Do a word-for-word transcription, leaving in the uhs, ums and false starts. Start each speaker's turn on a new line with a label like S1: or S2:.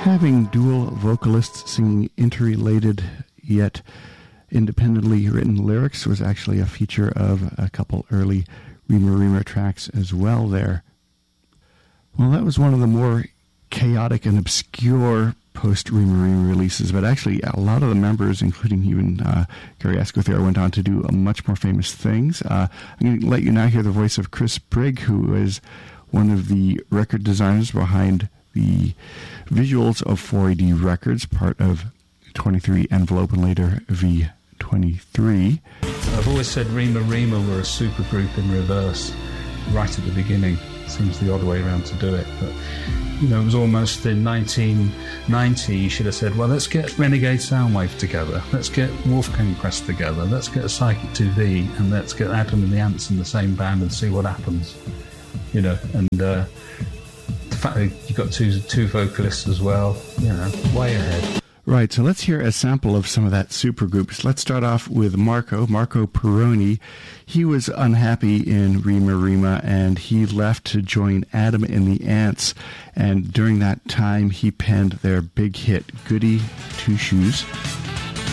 S1: having dual vocalists singing interrelated yet independently written lyrics was actually a feature of a couple early Rima Rima tracks as well there. Well, that was one of the more chaotic and obscure post-Rima Rima releases, but actually a lot of the members, including even uh, Gary Escothere, went on to do uh, much more famous things. Uh, I'm going to let you now hear the voice of Chris Brigg, who is one of the record designers behind the visuals of four A D Records, part of twenty-three Envelope and later V twenty-three.
S2: I've always said Rima Rima were a supergroup in reverse right at the beginning. Seems the odd way around to do it, but you know, it was almost in nineteen ninety you should have said, well, let's get Renegade Soundwave together, let's get Wolfgang Press together, let's get a Psychic two V, and let's get Adam and the Ants in the same band and see what happens. You know, and uh, the fact that you've got two two vocalists as well, you know, way ahead.
S1: Right, so let's hear a sample of some of that supergroups. Let's start off with Marco, Marco Perroni. He was unhappy in Rima Rima, and he left to join Adam and the Ants. And during that time, he penned their big hit, Goody Two Shoes.